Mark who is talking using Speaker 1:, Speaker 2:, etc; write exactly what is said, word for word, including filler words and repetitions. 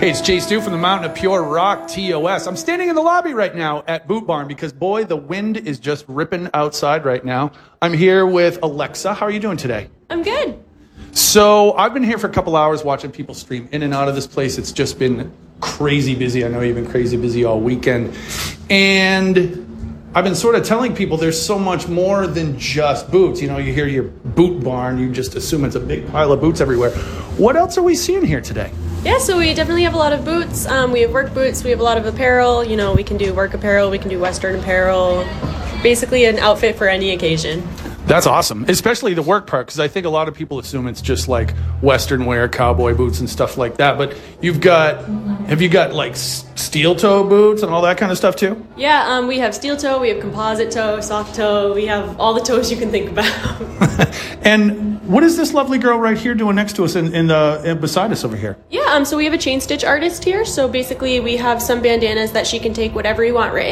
Speaker 1: Hey, it's Jay Stu from the Mountain of Pure Rock, T O S. I'm standing in the lobby right now at Boot Barn because, boy, the wind is just ripping outside right now. I'm here with Alexa. How are you doing today?
Speaker 2: I'm good.
Speaker 1: So I've been here for a couple hours watching people stream in and out of this place. It's just been crazy busy. I know you've been crazy busy all weekend. And I've been sort of telling people there's so much more than just boots. You know, you hear your boot barn, you just assume it's a big pile of boots everywhere. What else are we seeing here today?
Speaker 2: Yeah, so we definitely have a lot of boots. Um, we have work boots, we have a lot of apparel. You know, we can do work apparel, we can do Western apparel. Basically an outfit for any occasion.
Speaker 1: That's awesome, especially the work part, because I think a lot of people assume it's just like Western wear, cowboy boots and stuff like that. But you've got, have you got like steel toe boots and all that kind of stuff too?
Speaker 2: Yeah, um, we have steel toe, we have composite toe, soft toe, we have all the toes you can think about.
Speaker 1: And what is this lovely girl right here doing next to us in, in the in beside us over here?
Speaker 2: Yeah, um, so we have a chain stitch artist here. So basically we have some bandanas that she can take whatever you want right